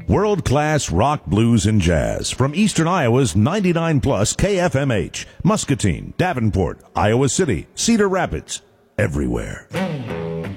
World-class rock, blues, and jazz from Eastern Iowa's 99 plus KFMH, Muscatine, Davenport, Iowa City, Cedar Rapids, everywhere.